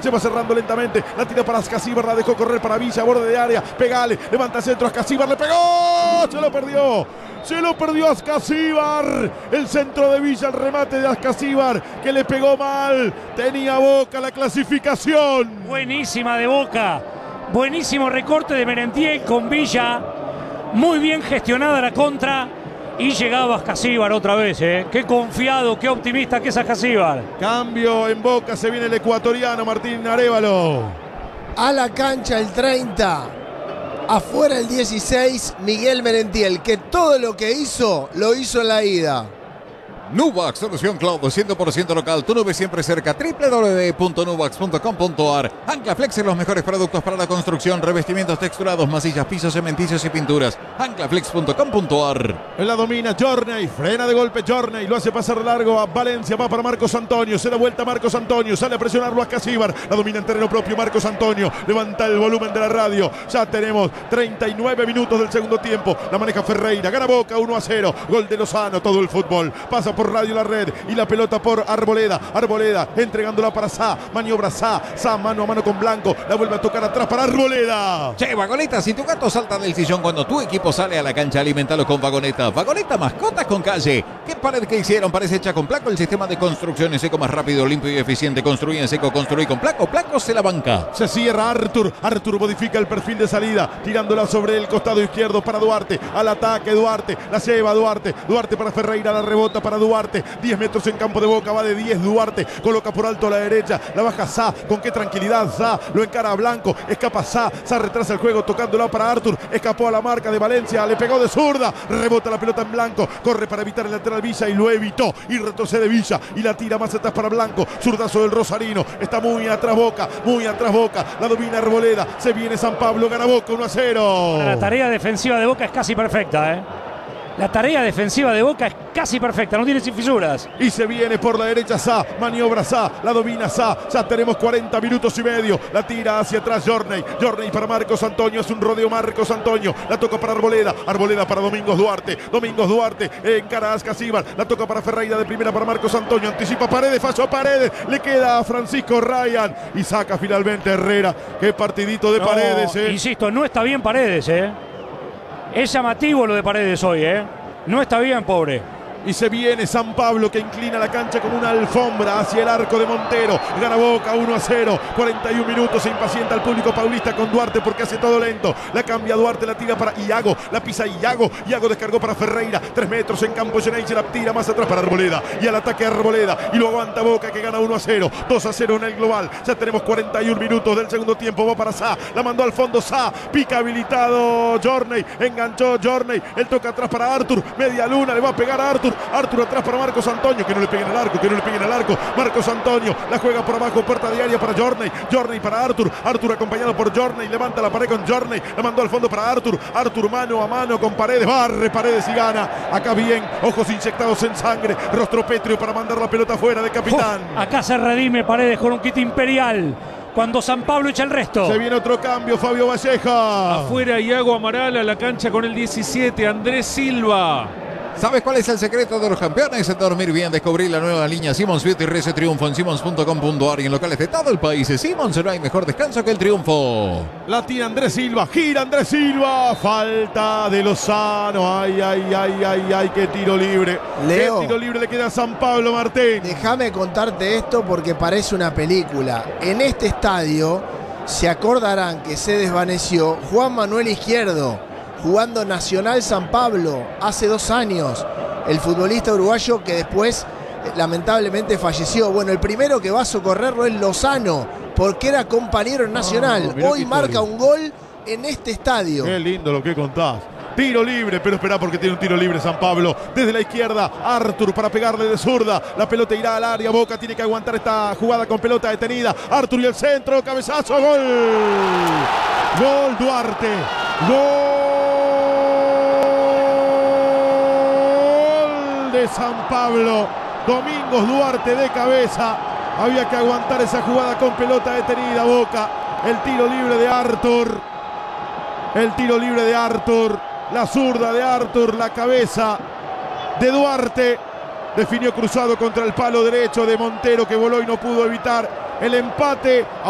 se va cerrando lentamente, la tira para Ascasíbar, la dejó correr para Villa, borde de área, pegale, levanta el centro, Ascasíbar le pegó, se lo perdió Ascasíbar, el centro de Villa, el remate de Ascasíbar, que le pegó mal, tenía Boca la clasificación. Buenísima de Boca, buenísimo recorte de Merentiel con Villa, muy bien gestionada la contra. Y llegaba Ascasíbar otra vez, Qué confiado, qué optimista que es Ascasíbar. Cambio en Boca, se viene el ecuatoriano Martín Arévalo. A la cancha el 30. Afuera el 16, Miguel Merentiel, que todo lo que hizo, lo hizo en la ida. Nuvax, solución cloud 100% local, tu nube siempre cerca, www.nuvax.com.ar. Anclaflex en los mejores productos para la construcción, revestimientos texturados, masillas, pisos cementicios y pinturas. Anclaflex.com.ar. La domina Journey, frena de golpe Journey, lo hace pasar largo a Valencia, va para Marcos Antonio, se da vuelta Marcos Antonio, sale a presionarlo a Ascasíbar, la domina en terreno propio Marcos Antonio, levanta el volumen de la radio, ya tenemos 39 minutos del segundo tiempo, la maneja Ferreira, gana Boca 1-0, gol de Lozano, todo el fútbol, pasa por Radio La Red y la pelota por Arboleda entregándola para Sá, maniobra Sá mano a mano con Blanco, la vuelve a tocar atrás para Arboleda. Che, Vagoneta, si tu gato salta del sillón cuando tu equipo sale a la cancha, alimentalo con Vagoneta. Vagoneta, mascotas con calle. ¿Qué pared que hicieron? Parece hecha con Placo, el sistema de construcción en seco más rápido, limpio y eficiente. Construye en seco, construye con Placo. Placo se la banca. Se cierra Artur modifica el perfil de salida, tirándola sobre el costado izquierdo para Duarte, al ataque Duarte, la lleva Duarte para Ferreira, la rebota para Duarte, 10 metros en campo de Boca, va de 10 Duarte, coloca por alto a la derecha, la baja Sá, con qué tranquilidad Sá, lo encara a Blanco, escapa Sá retrasa el juego tocándola para Artur, escapó a la marca de Valencia, le pegó de zurda, rebota la pelota en Blanco, corre para evitar el lateral Villa y lo evitó, y retrocede Villa y la tira más atrás para Blanco, zurdazo del Rosarino, está muy atrás Boca, la domina Arboleda, se viene San Pablo, gana Boca 1-0. La tarea defensiva de Boca es casi perfecta, La tarea defensiva de Boca es casi perfecta, no tiene sin fisuras. Y se viene por la derecha Sá, maniobra Sá, la domina Sá, ya tenemos 40 minutos y medio, la tira hacia atrás Journey para Marcos Antonio, es un rodeo Marcos Antonio, la toca para Arboleda para Domingos Duarte, encara a Ascasíbar, la toca para Ferreira de primera para Marcos Antonio, anticipa Paredes, falló Paredes, le queda a Francisco Ryan y saca finalmente Herrera. Qué partidito de Paredes, Insisto, no está bien Paredes, Es llamativo lo de Paredes hoy, No está bien, pobre. Y se viene San Pablo, que inclina la cancha como una alfombra hacia el arco de Montero. Gana Boca 1-0. 41 minutos. Se impacienta el público paulista con Duarte porque hace todo lento. La cambia Duarte, la tira para Iago. La pisa Iago. Iago descargó para Ferreira. 3 metros en campo Gené, se la tira más atrás para Arboleda. Y al ataque Arboleda. Y lo aguanta Boca, que gana 1-0. 2-0 en el global. Ya tenemos 41 minutos del segundo tiempo. Va para Sá. La mandó al fondo Sá. Pica habilitado Journey. Enganchó Journey. El toca atrás para Artur. Media luna. Le va a pegar a Artur. Artur atrás para Marcos Antonio, que no le peguen al arco, Marcos Antonio la juega por abajo, puerta de área para Journey para Artur acompañado por Journey, levanta la pared con Journey, la mandó al fondo para Artur mano a mano con Paredes, barre Paredes y gana. Acá bien, ojos inyectados en sangre, rostro pétreo para mandar la pelota fuera de capitán. Acá se redime Paredes con un kit imperial. Cuando San Pablo echa el resto. Se viene otro cambio, Fabio Valleja. Afuera Iago Amaral, a la cancha con el 17, Andrés Silva. ¿Sabes cuál es el secreto de los campeones? Dormir bien, descubrir la nueva línea Simmons Beauty Rece Triunfo en Simmons.com.ar y en locales de todo el país. Simmons, no hay mejor descanso que el triunfo. La tira Andrés Silva, gira Andrés Silva, falta de Lozano. Ay, qué tiro libre. Leo, qué tiro libre le queda a San Pablo, Martín. Déjame contarte esto porque parece una película. En este estadio se acordarán que se desvaneció Juan Manuel Izquierdo, jugando Nacional San Pablo hace 2 años, el futbolista uruguayo que después lamentablemente falleció. Bueno, el primero que va a socorrerlo es Lozano, porque era compañero en Nacional. Hoy marca un gol en este estadio. Qué lindo lo que contás. Tiro libre, pero espera porque tiene un tiro libre San Pablo. Desde la izquierda, Artur para pegarle de zurda. La pelota irá al área. Boca tiene que aguantar esta jugada con pelota detenida. Artur y el centro, cabezazo, gol. Gol Duarte. Gol de San Pablo. Domingos Duarte de cabeza. Había que aguantar esa jugada con pelota detenida. Boca. El tiro libre de Artur. La zurda de Artur, la cabeza de Duarte. Definió cruzado contra el palo derecho de Montero, que voló y no pudo evitar el empate.